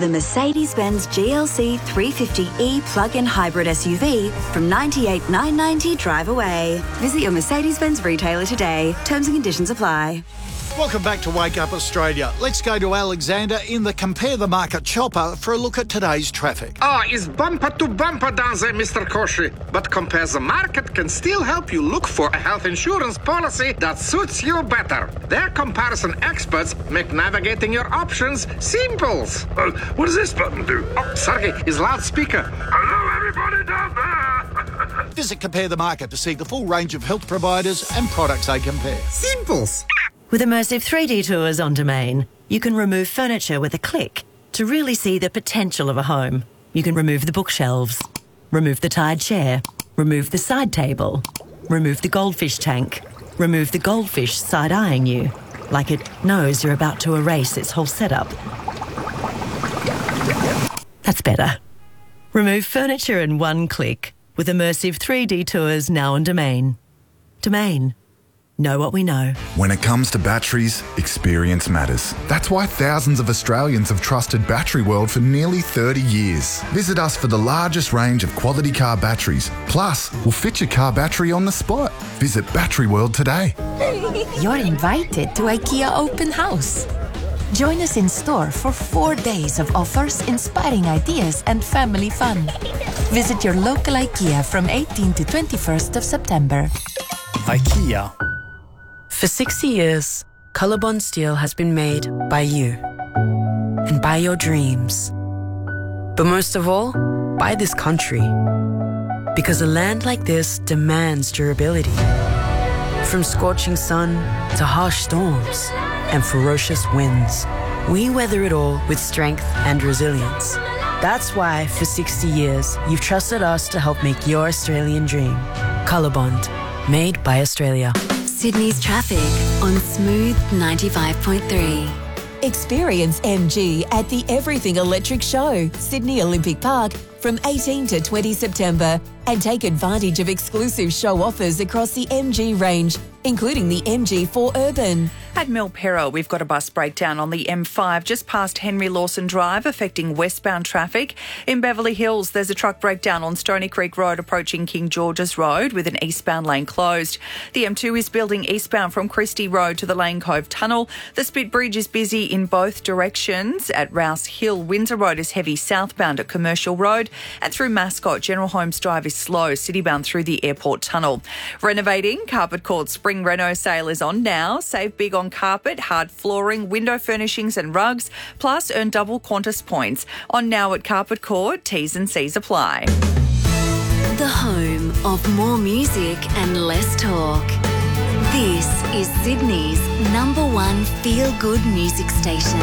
the Mercedes-Benz GLC 350e plug-in hybrid SUV from $98,990 drive away. Visit your Mercedes-Benz retailer today. Terms and conditions apply. Welcome back to Wake Up Australia. Let's go to Alexander in the Compare the Market chopper for a look at today's traffic. It's bumper to bumper down there, Mr. Koshi. But Compare the Market can still help you look for a health insurance policy that suits you better. Their comparison experts make navigating your options simple. What does this button do? Oh, Sergey, is loudspeaker. Hello, everybody down there. Visit Compare the Market to see the full range of health providers and products they compare. Simples. With immersive 3D tours on Domain, you can remove furniture with a click to really see the potential of a home. You can remove the bookshelves, remove the tired chair, remove the side table, remove the goldfish tank, remove the goldfish side-eyeing you, like it knows you're about to erase its whole setup. That's better. Remove furniture in one click with immersive 3D tours now on Domain. Domain. Know what we know. When it comes to batteries, experience matters. That's why thousands of Australians have trusted Battery World for nearly 30 years. Visit us for the largest range of quality car batteries. Plus, we'll fit your car battery on the spot. Visit Battery World today. You're invited to IKEA Open House. Join us in store for 4 days of offers, inspiring ideas and family fun. Visit your local IKEA from 18 to 21st of September. IKEA. For 60 years, Colorbond Steel has been made by you and by your dreams. But most of all, by this country. Because a land like this demands durability. From scorching sun to harsh storms and ferocious winds, we weather it all with strength and resilience. That's why, for 60 years, you've trusted us to help make your Australian dream. Colorbond, made by Australia. Sydney's traffic on Smooth 95.3. Experience MG at the Everything Electric Show, Sydney Olympic Park, from 18 to 20 September, and take advantage of exclusive show offers across the MG range, including the MG4 Urban. At Milperra, we've got a bus breakdown on the M5 just past Henry Lawson Drive, affecting westbound traffic. In Beverly Hills, there's a truck breakdown on Stony Creek Road approaching King George's Road with an eastbound lane closed. The M2 is building eastbound from Christie Road to the Lane Cove Tunnel. The Spit Bridge is busy in both directions. At Rouse Hill, Windsor Road is heavy southbound at Commercial Road. And through Mascot, General Holmes Drive is slow, citybound through the Airport Tunnel. Renovating, Carpet Court Spring Reno sale is on now. Save big on carpet, hard flooring, window furnishings and rugs, plus earn double Qantas points. On now at Carpet Court, T's and C's apply. The home of more music and less talk. This is Sydney's #1 feel-good music station.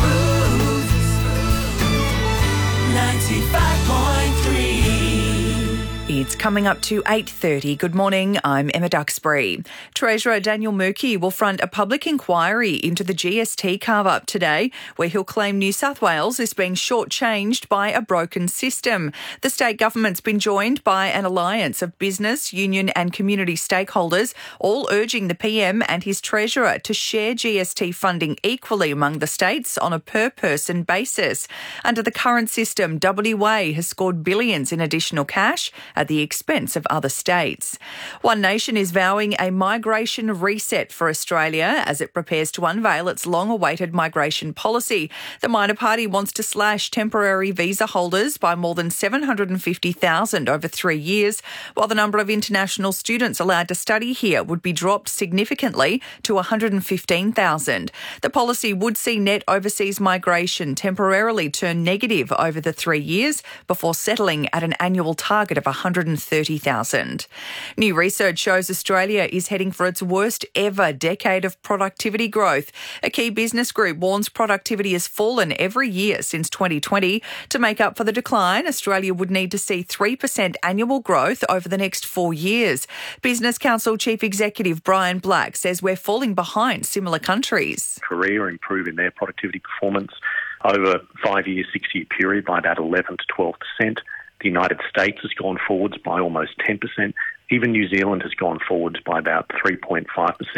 95.3. It's coming up to 8:30. Good morning, I'm Emma Duxbury. Treasurer Daniel Mookhey will front a public inquiry into the GST carve-up today, where he'll claim New South Wales is being shortchanged by a broken system. The state government's been joined by an alliance of business, union and community stakeholders, all urging the PM and his treasurer to share GST funding equally among the states on a per-person basis. Under the current system, WA has scored billions in additional cash at the expense of other states. One Nation is vowing a migration reset for Australia as it prepares to unveil its long-awaited migration policy. The minor party wants to slash temporary visa holders by more than 750,000 over 3 years, while the number of international students allowed to study here would be dropped significantly to 115,000. The policy would see net overseas migration temporarily turn negative over the 3 years before settling at an annual target of 130,000. New research shows Australia is heading for its worst ever decade of productivity growth. A key business group warns productivity has fallen every year since 2020. To make up for the decline, Australia would need to see 3% annual growth over the next 4 years. Business Council Chief Executive Brian Black says we're falling behind similar countries. Korea are improving their productivity performance over a 5-year, 6-year period by about 11 to 12%. The United States has gone forwards by almost 10%. Even New Zealand has gone forwards by about 3.5%.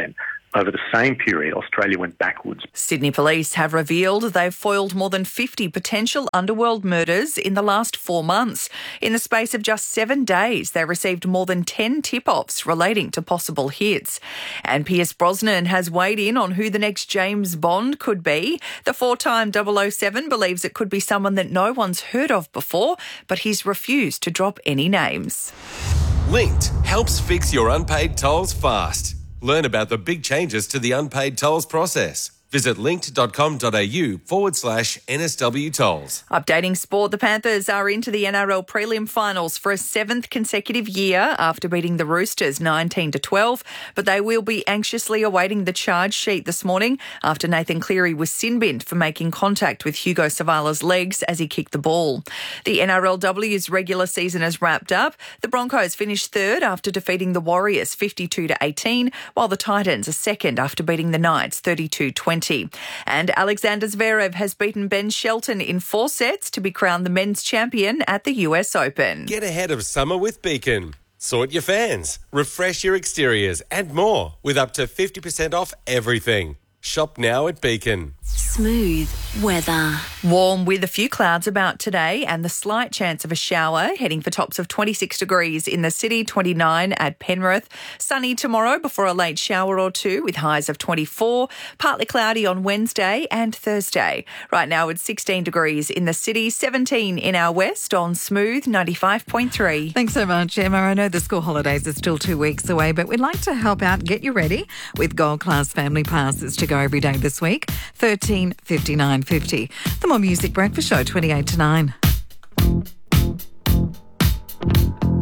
Over the same period, Australia went backwards. Sydney Police have revealed they've foiled more than 50 potential underworld murders in the last 4 months. In the space of just 7 days, they received more than 10 tip-offs relating to possible hits. And Pierce Brosnan has weighed in on who the next James Bond could be. The 4-time 007 believes it could be someone that no one's heard of before, but he's refused to drop any names. Linked helps fix your unpaid tolls fast. Learn about the big changes to the unpaid tolls process. Visit linked.com.au/NSW tolls. Updating sport, the Panthers are into the NRL prelim finals for a 7th consecutive year after beating the Roosters 19-12, but they will be anxiously awaiting the charge sheet this morning after Nathan Cleary was sin-binned for making contact with Hugo Savala's legs as he kicked the ball. The NRLW's regular season has wrapped up. The Broncos finished third after defeating the Warriors 52-18, while the Titans are second after beating the Knights 32-20. And Alexander Zverev has beaten Ben Shelton in 4 sets to be crowned the men's champion at the US Open. Get ahead of summer with Beacon. Sort your fans, refresh your exteriors and more with up to 50% off everything. Shop now at Beacon. Smooth weather. Warm with a few clouds about today and the slight chance of a shower, heading for tops of 26 degrees in the city, 29 at Penrith. Sunny tomorrow before a late shower or two with highs of 24. Partly cloudy on Wednesday and Thursday. Right now it's 16 degrees in the city, 17 in our west on Smooth 95.3. Thanks so much, Emma. I know the school holidays are still 2 weeks away, but we'd like to help out, get you ready with Gold Class family passes to go every day this week. 13 59 50. The More Music Breakfast Show, 28 to 9.